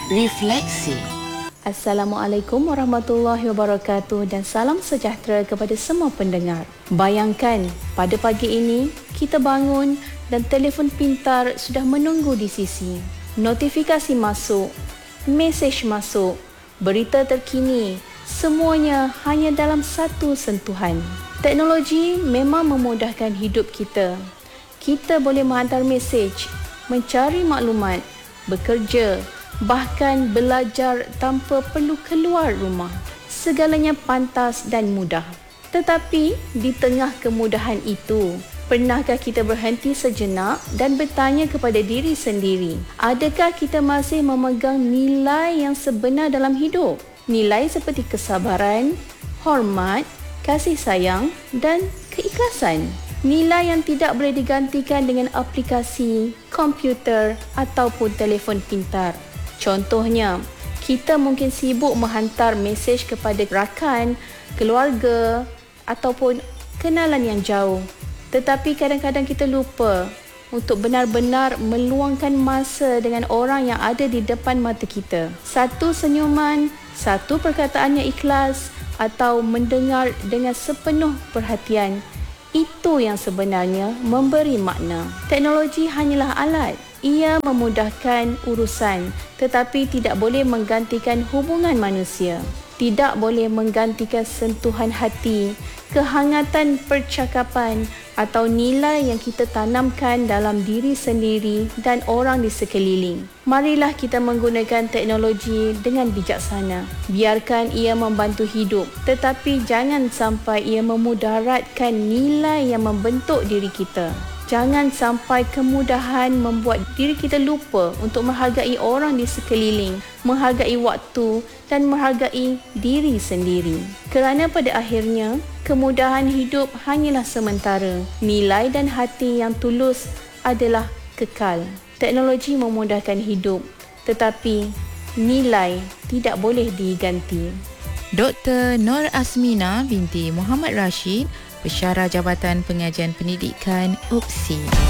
Refleksi. Assalamualaikum warahmatullahi wabarakatuh dan salam sejahtera kepada semua pendengar. Bayangkan, pada pagi ini kita bangun dan telefon pintar sudah menunggu di sisi. Notifikasi masuk, mesej masuk, berita terkini, semuanya hanya dalam satu sentuhan. Teknologi memang memudahkan hidup kita. Kita boleh menghantar mesej, mencari maklumat, bekerja, bahkan belajar tanpa perlu keluar rumah. Segalanya pantas dan mudah. Tetapi di tengah kemudahan itu, pernahkah kita berhenti sejenak dan bertanya kepada diri sendiri, adakah kita masih memegang nilai yang sebenar dalam hidup? Nilai seperti kesabaran, hormat, kasih sayang dan keikhlasan. Nilai yang tidak boleh digantikan dengan aplikasi, komputer ataupun telefon pintar. Contohnya, kita mungkin sibuk menghantar mesej kepada rakan, keluarga ataupun kenalan yang jauh. Tetapi kadang-kadang kita lupa untuk benar-benar meluangkan masa dengan orang yang ada di depan mata kita. Satu senyuman, satu perkataan yang ikhlas atau mendengar dengan sepenuh perhatian, itu yang sebenarnya memberi makna. Teknologi hanyalah alat. Ia memudahkan urusan, tetapi tidak boleh menggantikan hubungan manusia. Tidak boleh menggantikan sentuhan hati, kehangatan percakapan atau nilai yang kita tanamkan dalam diri sendiri dan orang di sekeliling. Marilah kita menggunakan teknologi dengan bijaksana. Biarkan ia membantu hidup, tetapi jangan sampai ia memudaratkan nilai yang membentuk diri kita. Jangan sampai kemudahan membuat diri kita lupa untuk menghargai orang di sekeliling, menghargai waktu dan menghargai diri sendiri. Kerana pada akhirnya, kemudahan hidup hanyalah sementara. Nilai dan hati yang tulus adalah kekal. Teknologi memudahkan hidup, tetapi nilai tidak boleh diganti. Dr. Nur Azmina binti Muhammad Rashid, Pensyarah Jabatan Pengajian Pendidikan UPSI.